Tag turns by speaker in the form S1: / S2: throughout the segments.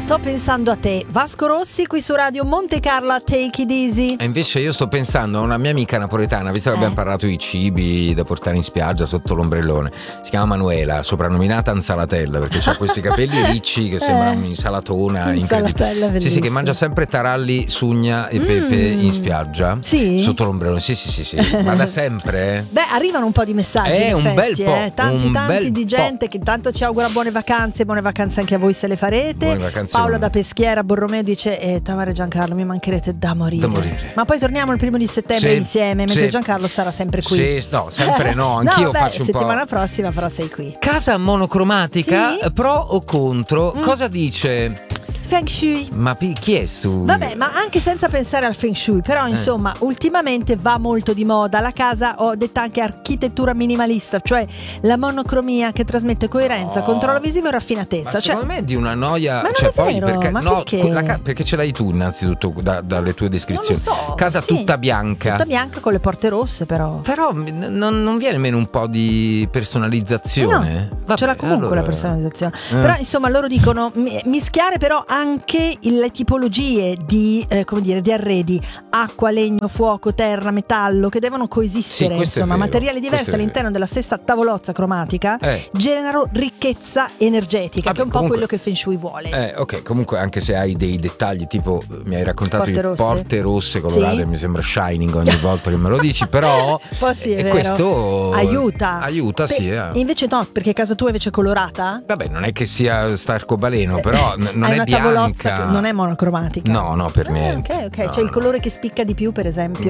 S1: sto pensando a te. Vasco Rossi qui su Radio Monte Carlo a Take It Easy.
S2: E invece io sto pensando a una mia amica napoletana, visto che abbiamo parlato di cibi da portare in spiaggia sotto l'ombrellone. Si chiama Manuela, soprannominata Insalatella, perché ha questi capelli ricci che sembra un'insalatona incredibile. Sì, che mangia sempre taralli, sugna e pepe in spiaggia.
S1: Sì?
S2: Sotto l'ombrellone, sì. Ma da sempre?
S1: Beh, arrivano un po' di messaggi in
S2: un
S1: effetti,
S2: bel po',
S1: tanti di gente che intanto ci augura buone vacanze anche a voi se le farete. Paola da Peschiera Borromeo dice Tamara e Giancarlo mi mancherete da morire. Ma poi torniamo il 1 settembre insieme, mentre Giancarlo sarà sempre qui.
S2: Sì, no, sempre no, anch'io faccio un po'.
S1: Settimana prossima però sei qui.
S2: Casa monocromatica, sì? Pro o contro? Cosa dice?
S1: Feng Shui.
S2: Ma chi è tu?
S1: Vabbè, ma anche senza pensare al Feng Shui, però insomma ultimamente va molto di moda la casa, ho detta anche architettura minimalista, cioè la monocromia che trasmette coerenza, controllo visivo e raffinatezza.
S2: Ma secondo me è di una noia.
S1: Ma non è vero,
S2: perché? Perché ce l'hai tu innanzitutto dalle tue descrizioni.
S1: Non lo so,
S2: casa tutta bianca.
S1: Tutta bianca con le porte rosse però.
S2: Però non viene meno un po' di personalizzazione?
S1: No, ce l'ha comunque la personalizzazione. Però insomma loro dicono mischiare però anche le tipologie di arredi, acqua, legno, fuoco, terra, metallo, che devono coesistere, insomma, materiali diversi all'interno della stessa tavolozza cromatica generano ricchezza energetica, che è un po' quello che il Feng Shui vuole.
S2: Ok, comunque anche se hai dei dettagli tipo mi hai raccontato porte rosse colorate, mi sembra Shining ogni volta che me lo dici, però
S1: sì, è vero.
S2: Questo
S1: aiuta
S2: sì.
S1: Invece no, perché casa tua invece è colorata?
S2: Vabbè, non è che sia starcobaleno, però non è bianca.
S1: Non è monocromatica.
S2: No, per niente.
S1: Ok. No, c'è il colore che spicca di più, per esempio?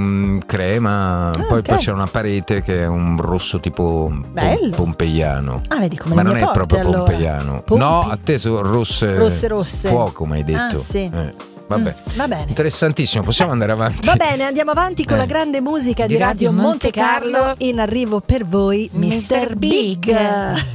S2: Crema. Poi c'è una parete che è un rosso tipo pompeiano.
S1: Vedi come
S2: ma
S1: le
S2: non
S1: mie
S2: è proprio
S1: allora.
S2: Pompeiano. No, a te sono rosse. Fuoco, mi hai detto.
S1: Sì.
S2: Vabbè.
S1: Va bene.
S2: Interessantissimo, possiamo andare avanti?
S1: Va bene, andiamo avanti con la grande musica di Radio Monte Carlo. In arrivo per voi Mr. Big.